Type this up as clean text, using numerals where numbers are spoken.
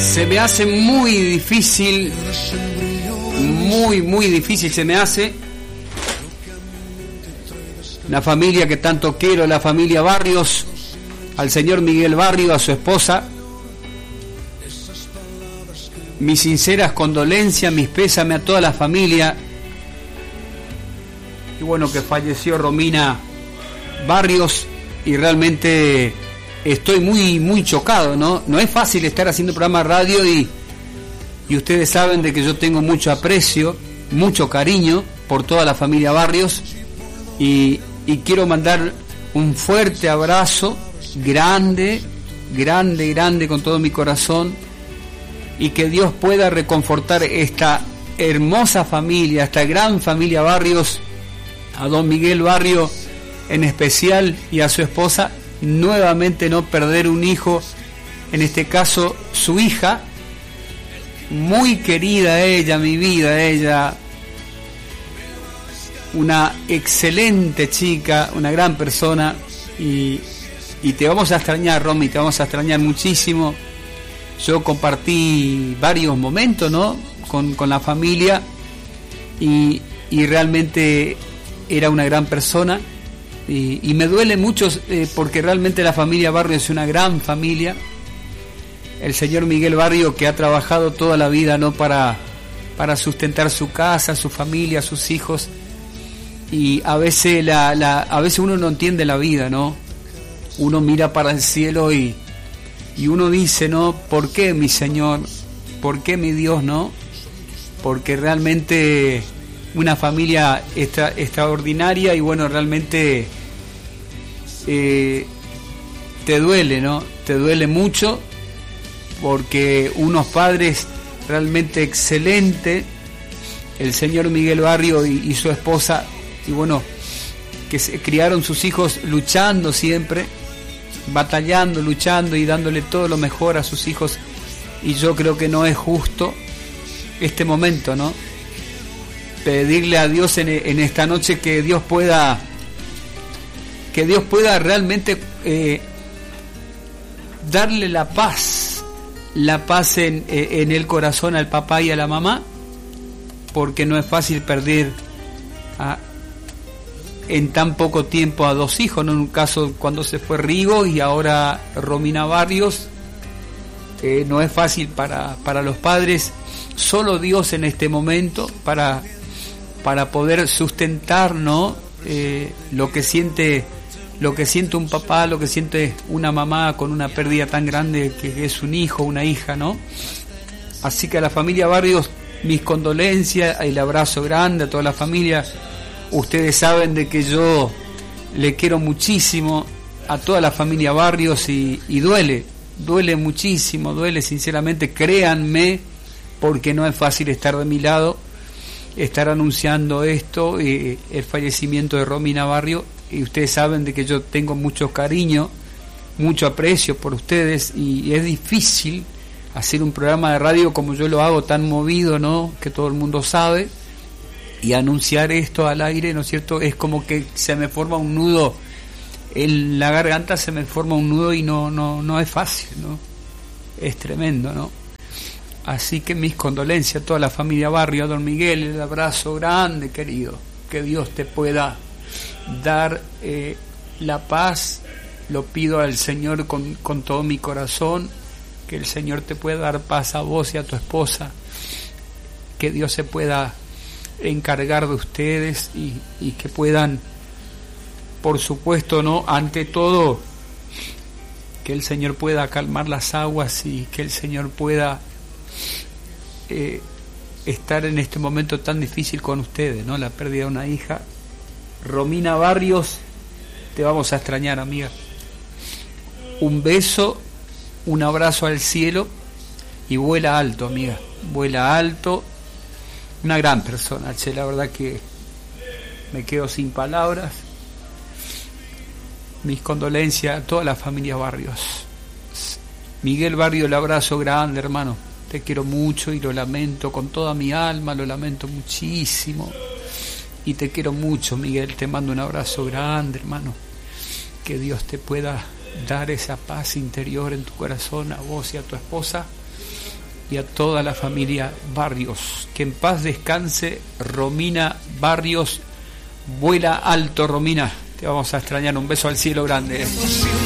Se me hace muy difícil, muy difícil se me hace. La familia que tanto quiero, la familia Barrios, al señor Miguel Barrio, a su esposa, mis sinceras condolencias, mis pésames a toda la familia. Y bueno, que falleció Romina Barrios, y realmente estoy muy chocado, ¿no? No es fácil estar haciendo programa de radio y ustedes saben de que yo tengo mucho aprecio, mucho cariño por toda la familia Barrios, y quiero mandar un fuerte abrazo, grande con todo mi corazón, y que Dios pueda reconfortar esta hermosa familia, esta gran familia Barrios, a don Miguel Barrio en especial y a su esposa. Nuevamente no perder un hijo, en este caso su hija, muy querida ella, mi vida, ella, una excelente chica, una gran persona, y te vamos a extrañar, Romy, te vamos a extrañar muchísimo. Yo compartí varios momentos, ¿no?, con la familia, y realmente era una gran persona. Y me duele mucho porque realmente la familia Barrio es una gran familia. El señor Miguel Barrio, que ha trabajado toda la vida, ¿no?, para sustentar su casa, su familia, sus hijos, y a veces a veces uno no entiende la vida, ¿no? Uno mira para el cielo y uno dice, ¿no?, ¿por qué, mi Señor? ¿Por qué, mi Dios? ¿No? Porque realmente una familia extraordinaria, y bueno, realmente te duele, ¿no? Te duele mucho, porque unos padres realmente excelentes, el señor Miguel Barrio y su esposa, y bueno, que se criaron sus hijos luchando siempre, batallando, luchando y dándole todo lo mejor a sus hijos, y yo creo que no es justo este momento, ¿no? Pedirle a Dios en esta noche que Dios pueda realmente darle la paz en el corazón al papá y a la mamá, porque no es fácil perder en tan poco tiempo a dos hijos, ¿no? En un caso cuando se fue Rigo y ahora Romina Barrios, no es fácil para los padres. Solo Dios en este momento para poder sustentar, ¿no?, lo que siente un papá, lo que siente una mamá con una pérdida tan grande que es un hijo, una hija, ¿no? Así que a la familia Barrios, mis condolencias, el abrazo grande a toda la familia. Ustedes saben de que yo le quiero muchísimo a toda la familia Barrios, y duele muchísimo, duele sinceramente, créanme, porque no es fácil estar de mi lado, estar anunciando esto, el fallecimiento de Romina Barrio, y ustedes saben de que yo tengo mucho cariño, mucho aprecio por ustedes, y es difícil hacer un programa de radio como yo lo hago, tan movido, ¿no?, que todo el mundo sabe, y anunciar esto al aire, ¿no es cierto? Es como que se me forma un nudo en la garganta, se me forma un nudo, y no es fácil, ¿no? Es tremendo, ¿no? Así que mis condolencias a toda la familia Barrio, a don Miguel, el abrazo grande, querido. Que Dios te pueda dar la paz, lo pido al Señor con todo mi corazón, que el Señor te pueda dar paz a vos y a tu esposa, que Dios se pueda encargar de ustedes, y que puedan, por supuesto, ¿no?, ante todo, que el Señor pueda calmar las aguas, y que el Señor pueda estar en este momento tan difícil con ustedes, ¿no?, la pérdida de una hija. Romina Barrios, te vamos a extrañar, amiga. Un beso, un abrazo al cielo, y vuela alto, amiga, vuela alto. Una gran persona, che, la verdad que me quedo sin palabras. Mis condolencias a toda la familia Barrios. Miguel Barrio, el abrazo grande, hermano. Te quiero mucho y lo lamento con toda mi alma, lo lamento muchísimo. Y te quiero mucho, Miguel, te mando un abrazo grande, hermano. Que Dios te pueda dar esa paz interior en tu corazón, a vos y a tu esposa. y a toda la familia Barrios. Que en paz descanse Romina Barrios. Vuela alto, Romina, te vamos a extrañar. Un beso al cielo grande.